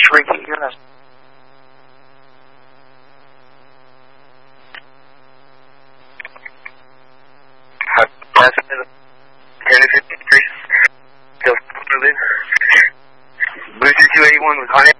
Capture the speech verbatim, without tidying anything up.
Ricky, you're not... Blue two two eight one was on it.